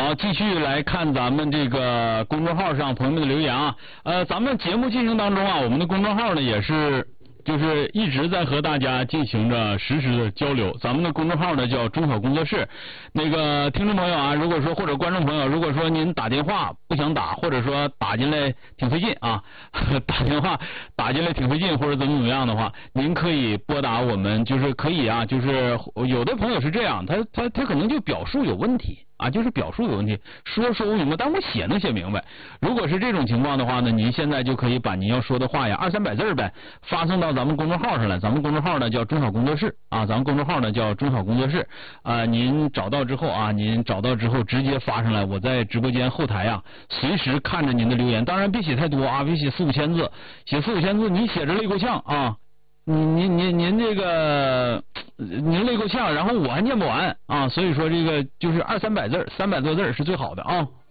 好，继续来看咱们这个公众号上朋友们的留言啊。咱们节目进行当中啊，我们的公众号呢也是就是一直在和大家进行着实时的交流。咱们的公众号呢叫中小工作室。那个听众朋友啊，如果说或者观众朋友，如果说您打电话不想打，或者说打进来挺费劲啊，打电话打进来挺费劲或者怎么样的话，您可以拨打我们，就是可以啊，就是有的朋友是这样，他可能就表述有问题。啊，就是表述有问题，说不明白，但我写能写明白。如果是这种情况的话呢，您现在就可以把您要说的话呀，200-300字呗，发送到咱们公众号上来。咱们公众号呢叫中小工作室啊，咱们公众号呢叫中小工作室啊。您找到之后啊，直接发上来，我在直播间后台啊，随时看着您的留言。当然别写太多啊，别写4-5千字，写4-5千字你写着累够呛啊。您这个您累够呛，然后我还念不完啊，所以说这个就是200-300字，300多字是最好的啊。